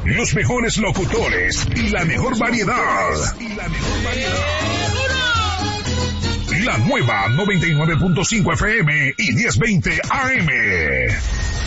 los mejores locutores y la mejor variedad. La nueva 99.5 FM y 1020 AM.